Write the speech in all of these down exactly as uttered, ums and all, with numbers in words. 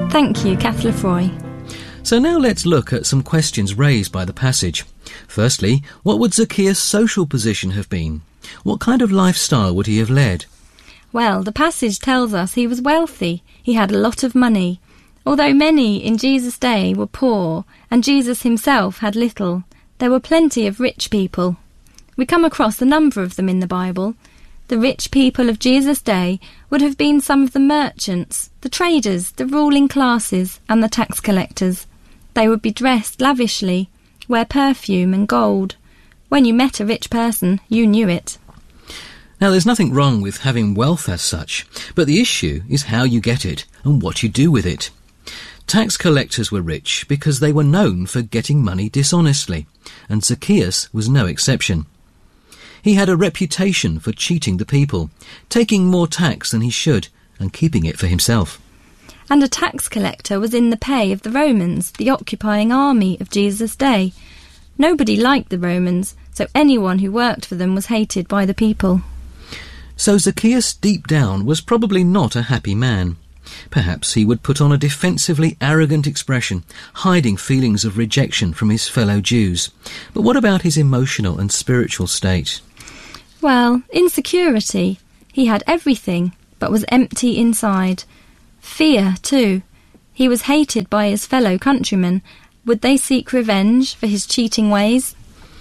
Thank you, Kath Lefroy. So now let's look at some questions raised by the passage. Firstly, what would Zacchaeus' social position have been? What kind of lifestyle would he have led? Well, the passage tells us he was wealthy. He had a lot of money. Although many in Jesus' day were poor and Jesus himself had little, there were plenty of rich people. We come across a number of them in the Bible. The rich people of Jesus' day would have been some of the merchants, the traders, the ruling classes and the tax collectors. They would be dressed lavishly, wear perfume and gold. When you met a rich person, you knew it. Now, there's nothing wrong with having wealth as such, but the issue is how you get it and what you do with it. Tax collectors were rich because they were known for getting money dishonestly, and Zacchaeus was no exception. He had a reputation for cheating the people, taking more tax than he should and keeping it for himself. And a tax collector was in the pay of the Romans, the occupying army of Jesus' day. Nobody liked the Romans, so anyone who worked for them was hated by the people. So Zacchaeus deep down was probably not a happy man. Perhaps he would put on a defensively arrogant expression, hiding feelings of rejection from his fellow Jews. But what about his emotional and spiritual state? Well, insecurity. He had everything, but was empty inside. Fear, too. He was hated by his fellow countrymen. Would they seek revenge for his cheating ways?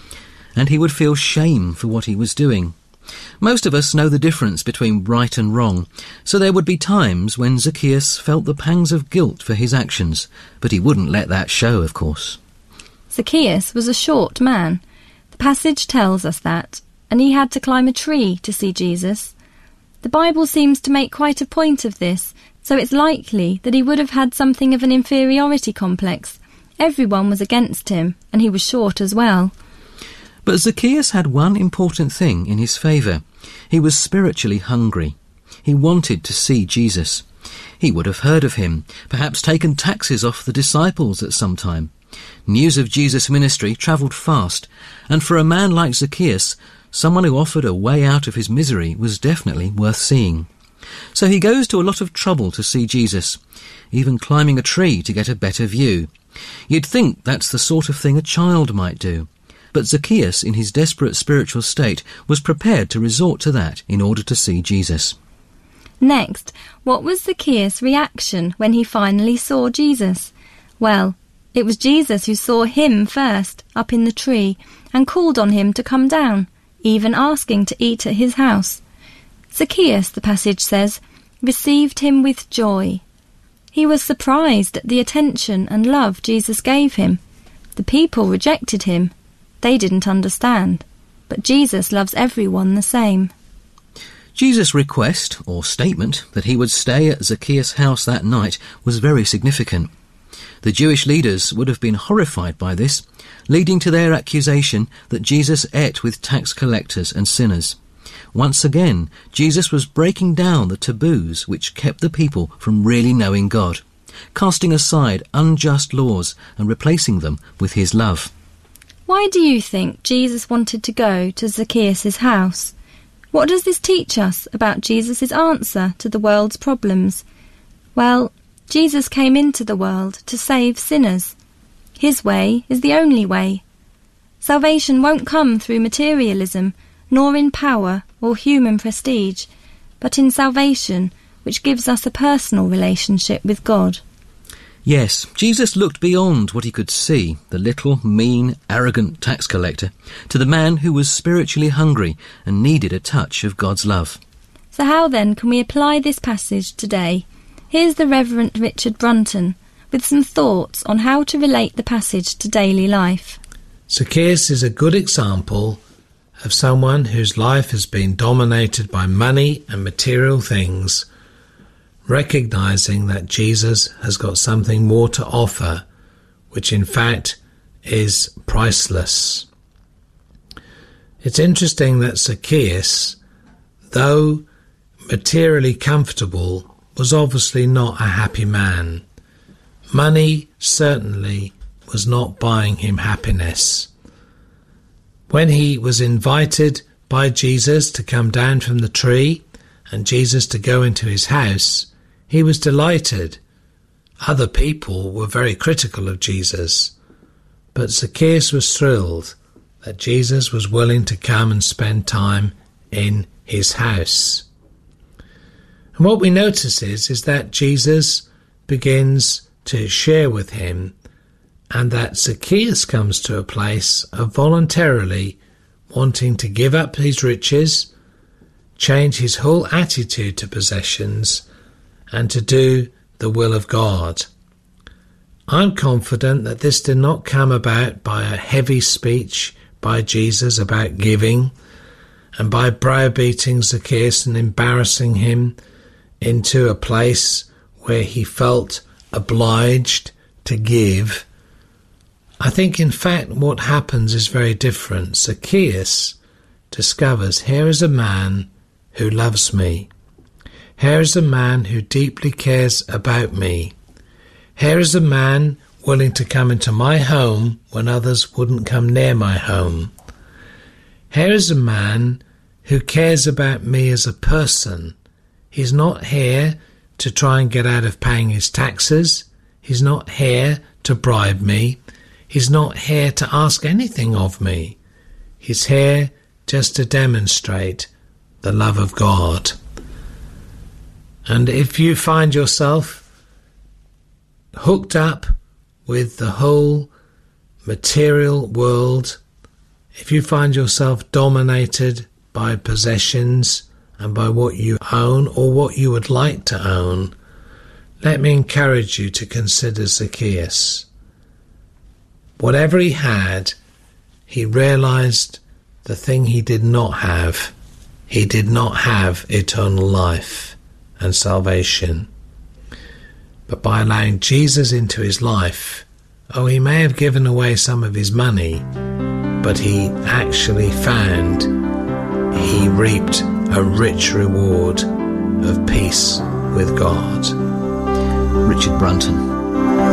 And he would feel shame for what he was doing. Most of us know the difference between right and wrong, so there would be times when Zacchaeus felt the pangs of guilt for his actions, but he wouldn't let that show, of course. Zacchaeus was a short man. The passage tells us that, and he had to climb a tree to see Jesus. The Bible seems to make quite a point of this, so it's likely that he would have had something of an inferiority complex. Everyone was against him, and he was short as well. But Zacchaeus had one important thing in his favour. He was spiritually hungry. He wanted to see Jesus. He would have heard of him, perhaps taken taxes off the disciples at some time. News of Jesus' ministry travelled fast, and for a man like Zacchaeus, someone who offered a way out of his misery was definitely worth seeing. So he goes to a lot of trouble to see Jesus, even climbing a tree to get a better view. You'd think that's the sort of thing a child might do. But Zacchaeus, in his desperate spiritual state, was prepared to resort to that in order to see Jesus. Next, what was Zacchaeus' reaction when he finally saw Jesus? Well, it was Jesus who saw him first, up in the tree, and called on him to come down, even asking to eat at his house. Zacchaeus, the passage says, received him with joy. He was surprised at the attention and love Jesus gave him. The people rejected him. They didn't understand. But Jesus loves everyone the same. Jesus' request, or statement, that he would stay at Zacchaeus' house that night was very significant. The Jewish leaders would have been horrified by this, leading to their accusation that Jesus ate with tax collectors and sinners. Once again, Jesus was breaking down the taboos which kept the people from really knowing God, casting aside unjust laws and replacing them with his love. Why do you think Jesus wanted to go to Zacchaeus' house? What does this teach us about Jesus' answer to the world's problems? Well, Jesus came into the world to save sinners. His way is the only way. Salvation won't come through materialism, nor in power or human prestige, but in salvation, which gives us a personal relationship with God. Yes, Jesus looked beyond what he could see, the little, mean, arrogant tax collector, to the man who was spiritually hungry and needed a touch of God's love. So how then can we apply this passage today? Here's the Reverend Richard Brunton with some thoughts on how to relate the passage to daily life. Zacchaeus is a good example of someone whose life has been dominated by money and material things, recognizing that Jesus has got something more to offer, which in fact is priceless. It's interesting that Zacchaeus, though materially comfortable, was obviously not a happy man. Money certainly was not buying him happiness. When he was invited by Jesus to come down from the tree and Jesus to go into his house, he was delighted. Other people were very critical of Jesus, but Zacchaeus was thrilled that Jesus was willing to come and spend time in his house. And what we notice is, is that Jesus begins to share with him, and that Zacchaeus comes to a place of voluntarily wanting to give up his riches, change his whole attitude to possessions, and to do the will of God. I'm confident that this did not come about by a heavy speech by Jesus about giving, and by browbeating Zacchaeus and embarrassing him into a place where he felt obliged to give. I think in fact what happens is very different. Zacchaeus discovers, here is a man who loves me. Here is a man who deeply cares about me. Here is a man willing to come into my home when others wouldn't come near my home. Here is a man who cares about me as a person. He's not here to try and get out of paying his taxes. He's not here to bribe me. He's not here to ask anything of me. He's here just to demonstrate the love of God. And if you find yourself hooked up with the whole material world, if you find yourself dominated by possessions and by what you own or what you would like to own, let me encourage you to consider Zacchaeus. Whatever he had, he realized the thing he did not have. He did not have eternal life and salvation. But by allowing Jesus into his life, oh, he may have given away some of his money, but he actually found he reaped a rich reward of peace with God. Richard Brunton.